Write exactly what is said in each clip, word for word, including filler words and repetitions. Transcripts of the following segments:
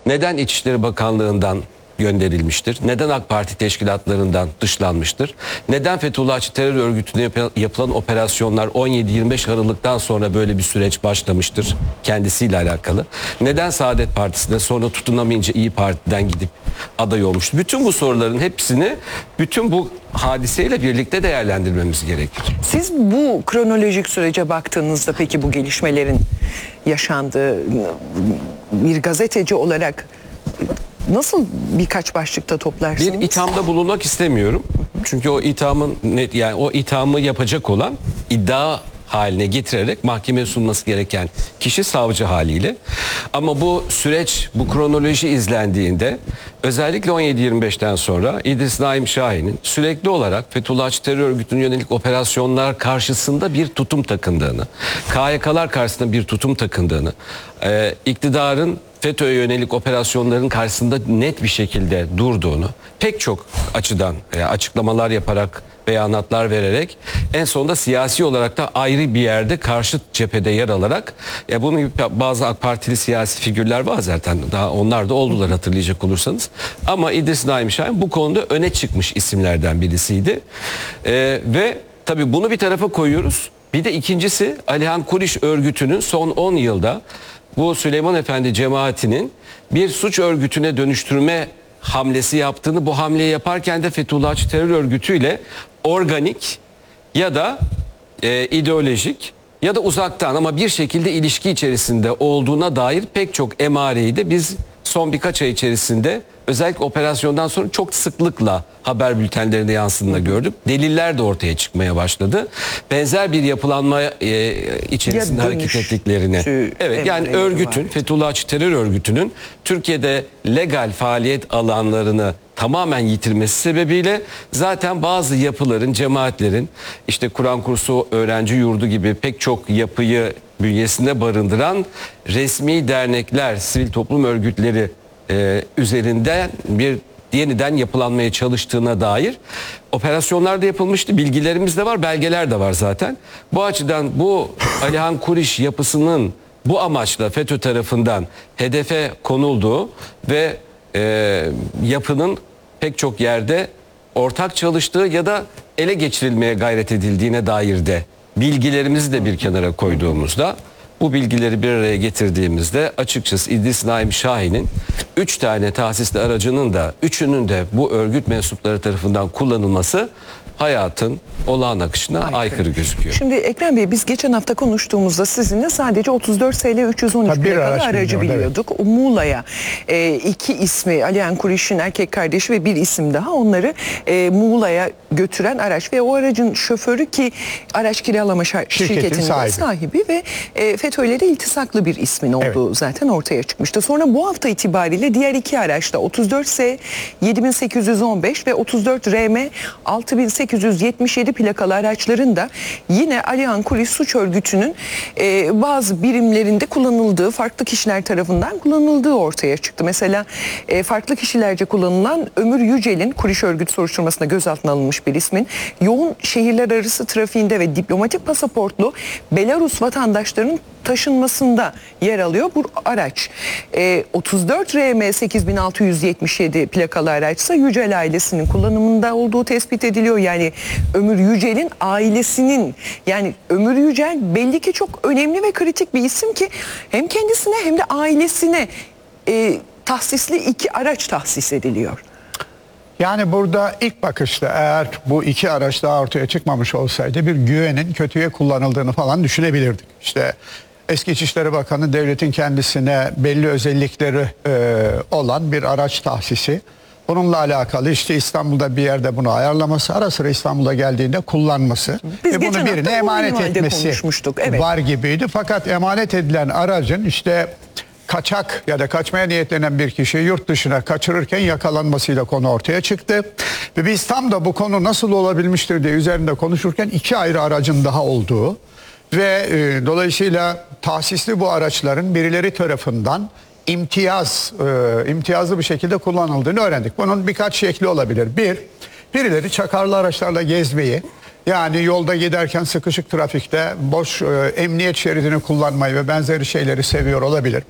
Neden İçişleri Bakanlığı'ndan gönderilmiştir? Neden AK Parti teşkilatlarından dışlanmıştır? Neden Fethullahçı terör örgütüne yap yapılan operasyonlar on yedi yirmi beş Aralık'tan sonra böyle bir süreç başlamıştır kendisiyle alakalı? Neden Saadet Partisi'ne, sonra tutunamayınca İyi Parti'den gidip aday olmuştu? Bütün bu soruların hepsini bütün bu hadiseyle birlikte değerlendirmemiz gerekir. Siz bu kronolojik sürece baktığınızda peki bu gelişmelerin yaşandığı bir gazeteci olarak nasıl birkaç başlıkta toplarsınız? Bir ithamda bulunmak istemiyorum. Çünkü o ithamın net, yani o ithamı yapacak olan, iddia haline getirerek mahkemeye sunması gereken kişi savcı haliyle. Ama bu süreç, bu kronoloji izlendiğinde özellikle on yedi yirmi beşten sonra İdris Naim Şahin'in sürekli olarak Fethullahçı terör örgütüne yönelik operasyonlar karşısında bir tutum takındığını, K Y K'lar karşısında bir tutum takındığını, e, iktidarın FETÖ'ye yönelik operasyonların karşısında net bir şekilde durduğunu pek çok açıdan e, açıklamalar yaparak, beyanatlar vererek, en sonunda siyasi olarak da ayrı bir yerde karşı cephede yer alarak, ya bunun gibi bazı AK Partili siyasi figürler var zaten, daha onlar da oldular hatırlayacak olursanız, ama İdris Naim Şahin bu konuda öne çıkmış isimlerden birisiydi. Ee, ve tabii bunu bir tarafa koyuyoruz. Bir de ikincisi, Alihan Kuriş örgütünün son on yılda bu Süleyman Efendi cemaatinin bir suç örgütüne dönüştürme hamlesi yaptığını, bu hamleyi yaparken de Fethullahçı terör örgütüyle organik ya da e, ideolojik ya da uzaktan ama bir şekilde ilişki içerisinde olduğuna dair pek çok emareyi de biz son birkaç ay içerisinde özellikle operasyondan sonra çok sıklıkla haber bültenlerinde yansıdığını gördük. Deliller de ortaya çıkmaya başladı. Benzer bir yapılanma e, içerisinde hareket ettiklerini. Evet, yani örgütün, var. Fethullahçı terör örgütünün Türkiye'de legal faaliyet alanlarını tamamen yitirmesi sebebiyle zaten bazı yapıların, cemaatlerin, işte Kur'an kursu, öğrenci yurdu gibi pek çok yapıyı bünyesinde barındıran resmi dernekler, sivil toplum örgütleri e, üzerinden bir yeniden yapılanmaya çalıştığına dair operasyonlar da yapılmıştı. Bilgilerimiz de var, belgeler de var zaten. Bu açıdan bu Alihan Kuriş yapısının bu amaçla FETÖ tarafından hedefe konulduğu ve e, yapının pek çok yerde ortak çalıştığı ya da ele geçirilmeye gayret edildiğine dair de bilgilerimizi de bir kenara koyduğumuzda, bu bilgileri bir araya getirdiğimizde açıkçası İdris Naim Şahin'in üç tane tahsisli aracının da üçünün de bu örgüt mensupları tarafından kullanılması hayatın olağan akışına aykırı, aykırı gözüküyor. Şimdi Ekrem Bey, biz geçen hafta konuştuğumuzda sizinle sadece otuz dört S L üç yüz on üç plakalı araç aracı biliyorduk. Evet. O Muğla'ya e, iki ismi, Alihan Kuriş'in erkek kardeşi ve bir isim daha, onları e, Muğla'ya götüren araç ve o aracın şoförü ki araç kiralama şirketinin, şirketinin sahibi. sahibi ve e, FETÖ'yle de iltisaklı bir ismin olduğu evet. zaten ortaya çıkmıştı. Sonra bu hafta itibariyle diğer iki araçta otuz dört S yedi bin sekiz yüz on beş ve otuz dört R M altı bin sekiz yüz yetmiş yedi plakalı araçların da yine Alihan Kuriş suç örgütünün e, bazı birimlerinde kullanıldığı, farklı kişiler tarafından kullanıldığı ortaya çıktı. Mesela e, farklı kişilerce kullanılan Ömür Yücel'in Kuriş örgütü soruşturmasında gözaltına alınmış bir ismin yoğun şehirler arası trafiğinde ve diplomatik pasaportlu Belarus vatandaşlarının taşınmasında yer alıyor bu araç. E, otuz dört R M sekiz bin altı yüz yetmiş yedi plakalı araçsa Yücel ailesinin kullanımında olduğu tespit ediliyor. Yani Ömür Yücel'in ailesinin, yani Ömür Yücel belli ki çok önemli ve kritik bir isim ki hem kendisine hem de ailesine e, tahsisli iki araç tahsis ediliyor. Yani burada ilk bakışta eğer bu iki araç daha ortaya çıkmamış olsaydı bir güvenin kötüye kullanıldığını falan düşünebilirdik. İşte eski İçişleri Bakanı devletin kendisine belli özellikleri e, olan bir araç tahsisi. Bununla alakalı işte İstanbul'da bir yerde bunu ayarlaması, ara sıra İstanbul'a geldiğinde kullanması Biz ve bunu birine emanet etmesi evet. var gibiydi. Fakat emanet edilen aracın işte kaçak ya da kaçmaya niyetlenen bir kişiyi yurt dışına kaçırırken yakalanmasıyla konu ortaya çıktı. Ve biz tam da bu konu nasıl olabilmiştir diye üzerinde konuşurken iki ayrı aracın daha olduğu ve e, dolayısıyla tahsisli bu araçların birileri tarafından imtiyaz, e, imtiyazlı bir şekilde kullanıldığını öğrendik. Bunun birkaç şekli olabilir. Bir, birileri çakarlı araçlarla gezmeyi, yani yolda giderken sıkışık trafikte boş e, emniyet şeridini kullanmayı ve benzeri şeyleri seviyor olabilir.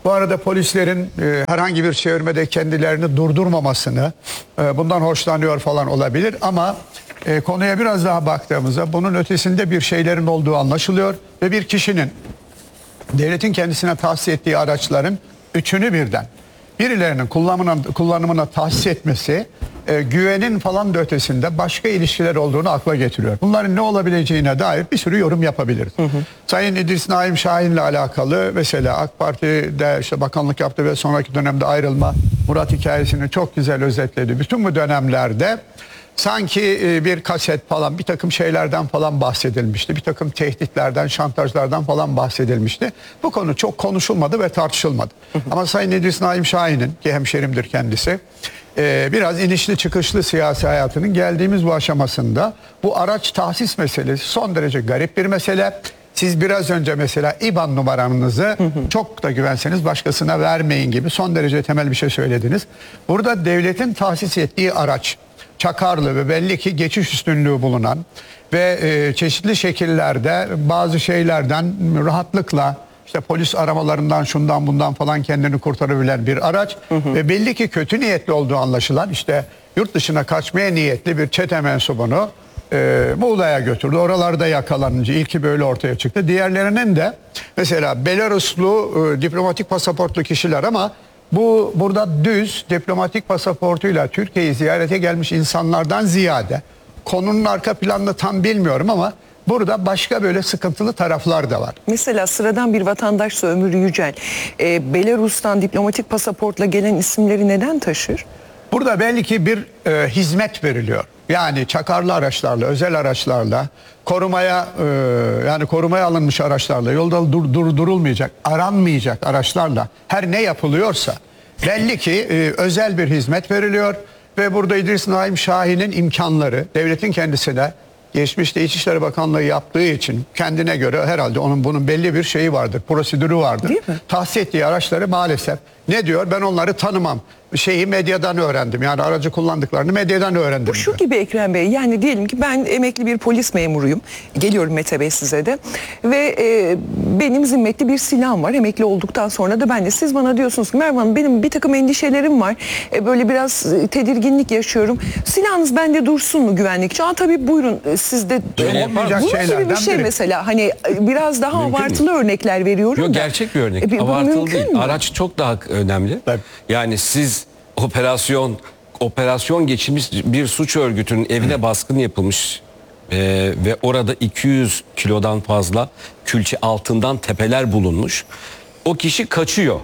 Bu arada polislerin e, herhangi bir çevirmede kendilerini durdurmamasını, e, bundan hoşlanıyor falan olabilir ama e, konuya biraz daha baktığımızda bunun ötesinde bir şeylerin olduğu anlaşılıyor ve bir kişinin devletin kendisine tahsis ettiği araçların üçünü birden birilerinin kullanımına, kullanımına tahsis etmesi e, güvenin falan da ötesinde başka ilişkiler olduğunu akla getiriyor. Bunların ne olabileceğine dair bir sürü yorum yapabiliriz. Hı hı. Sayın İdris Naim Şahin'le alakalı mesela AK Parti'de işte bakanlık yaptı ve sonraki dönemde ayrılma Murat hikayesini çok güzel özetledi. Bütün bu dönemlerde sanki bir kaset falan bir takım şeylerden falan bahsedilmişti. Bir takım tehditlerden, şantajlardan falan bahsedilmişti. Bu konu çok konuşulmadı ve tartışılmadı. Hı hı. Ama Sayın İdris Naim Şahin'in, ki hemşerimdir kendisi, biraz inişli çıkışlı siyasi hayatının geldiğimiz bu aşamasında bu araç tahsis meselesi son derece garip bir mesele. Siz biraz önce mesela İ B A N numaranızı hı hı. çok da güvenseniz başkasına vermeyin gibi son derece temel bir şey söylediniz. Burada devletin tahsis ettiği araç çakarlı ve belli ki geçiş üstünlüğü bulunan ve e, çeşitli şekillerde bazı şeylerden rahatlıkla işte polis aramalarından şundan bundan falan kendini kurtarabilen bir araç hı hı. ve belli ki kötü niyetli olduğu anlaşılan işte yurt dışına kaçmaya niyetli bir çete mensubunu e, Muğla'ya götürdü. Oralarda yakalanınca ilki böyle ortaya çıktı. Diğerlerinin de mesela Belaruslu e, diplomatik pasaportlu kişiler ama bu burada düz diplomatik pasaportuyla Türkiye'yi ziyarete gelmiş insanlardan ziyade konunun arka planını tam bilmiyorum ama burada başka böyle sıkıntılı taraflar da var. Mesela sıradan bir vatandaşsa Ömür Yücel, e, Belarus'tan diplomatik pasaportla gelen isimleri neden taşır? Burada belli ki bir e, hizmet veriliyor. Yani çakarlı araçlarla, özel araçlarla, korumaya e, yani korumaya alınmış araçlarla, yolda dur, dur, durulmayacak, aranmayacak araçlarla her ne yapılıyorsa belli ki e, özel bir hizmet veriliyor ve burada İdris Naim Şahin'in imkanları devletin kendisine geçmişte İçişleri Bakanlığı yaptığı için kendine göre herhalde onun bunun belli bir şeyi vardır, prosedürü vardır. Tahsis ettiği araçları maalesef ne diyor? Ben onları tanımam. Şeyi medyadan öğrendim. Yani aracı kullandıklarını medyadan öğrendim. Bu şu diyor. Gibi Ekrem Bey, yani diyelim ki ben emekli bir polis memuruyum. Geliyorum Mete Bey size de. Ve e, benim zimmetli bir silahım var. Emekli olduktan sonra da ben de siz bana diyorsunuz ki Merve Hanım benim bir takım endişelerim var. E, böyle biraz e, tedirginlik yaşıyorum. Silahınız bende dursun mu güvenlikçi? Aa tabii buyurun siz de. Olmayacak Bunun şeylerden gibi bir şey biri. mesela hani biraz daha mümkün abartılı mi? Örnekler veriyorum. Yok da. gerçek bir örnek. E, abartılı değil. Mi? Araç çok daha önemli. Evet. Yani siz operasyon operasyon geçirmiş bir suç örgütünün evine baskın yapılmış e, ve orada iki yüz kilodan fazla külçe altından tepeler bulunmuş. O kişi kaçıyor.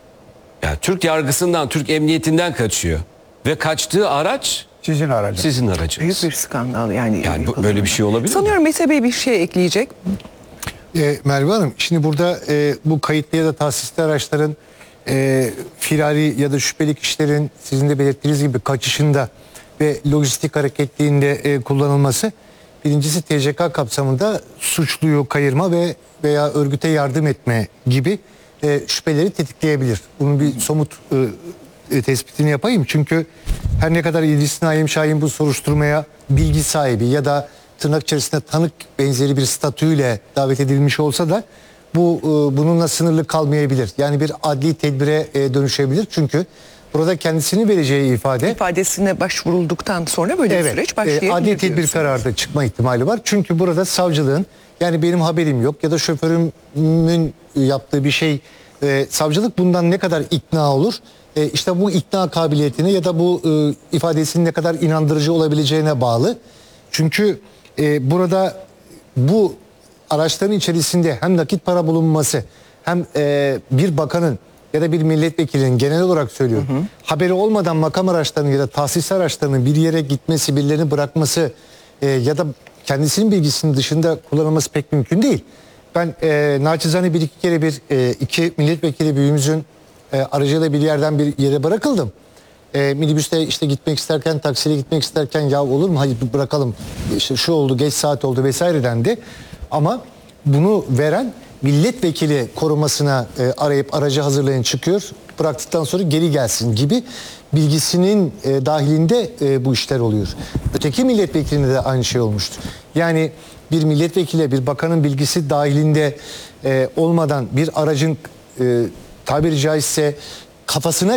Yani Türk yargısından, Türk emniyetinden kaçıyor ve kaçtığı araç sizin aracınız. Sizin aracınız. Büyük bir skandal yani. Yani bu, böyle bir şey olabilir Sanıyorum mi? Mete Bey bir şey ekleyecek. E, Merve Hanım, şimdi burada e, bu kayıtlı ya da tahsisli araçların e, firari ya da şüpheli kişilerin sizin de belirttiğiniz gibi kaçışında ve lojistik hareketliğinde e, kullanılması birincisi T C K kapsamında suçluyu kayırma ve veya örgüte yardım etme gibi e, şüpheleri tetikleyebilir. Bunun bir somut e, e, tespitini yapayım. Çünkü her ne kadar İdris Naim Şahin bu soruşturmaya bilgi sahibi ya da tırnak içerisinde tanık benzeri bir statüyle davet edilmiş olsa da bu e, bununla sınırlı kalmayabilir. Yani bir adli tedbire e, dönüşebilir. Çünkü burada kendisinin vereceği ifade ifadesine başvurulduktan sonra böyle evet, bir süreç başlayabilir. E, adli tedbir kararı da çıkma ihtimali var. Çünkü burada savcılığın yani benim haberim yok ya da şoförümün yaptığı bir şey e, savcılık bundan ne kadar ikna olur? E, işte bu ikna kabiliyetine ya da bu e, ifadesinin ne kadar inandırıcı olabileceğine bağlı. Çünkü e, burada bu araçların içerisinde hem nakit para bulunması hem e, bir bakanın ya da bir milletvekilinin genel olarak söylüyorum hı hı. haberi olmadan makam araçlarının ya da tahsis araçlarının bir yere gitmesi, birilerini bırakması e, ya da kendisinin bilgisinin dışında kullanılması pek mümkün değil. Ben e, naçizane bir iki kere bir e, iki milletvekili büyüğümüzün e, aracıyla bir yerden bir yere bırakıldım. E, minibüste işte gitmek isterken, taksiyle gitmek isterken ya olur mu hadi bırakalım işte şu oldu geç saat oldu vesaire dendi. Ama bunu veren milletvekili korumasına e, arayıp aracı hazırlayın çıkıyor. Bıraktıktan sonra geri gelsin gibi bilgisinin e, dahilinde e, bu işler oluyor. Öteki milletvekilinde de aynı şey olmuştu. Yani bir milletvekili bir bakanın bilgisi dahilinde e, olmadan bir aracın e, tabiri caizse kafasına